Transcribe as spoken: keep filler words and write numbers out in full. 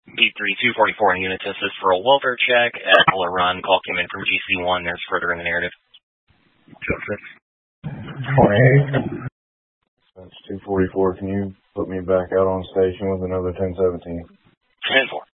B three two forty-four in unit to assist for a welfare check at Muller Run. Call came in from G C one. There's further in the narrative. twenty-eight. That's two forty-four. Can you put me back out on station with another ten seventeen? ten four.